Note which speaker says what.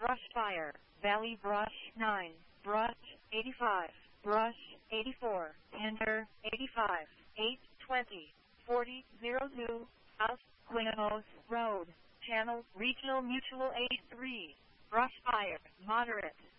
Speaker 1: Brush fire. Valley brush 9. Brush 85. Brush 84. Enter 85. 820. 40 02. South Quinos Road. Channel Regional Mutual Aid 3. Brush fire. Moderate.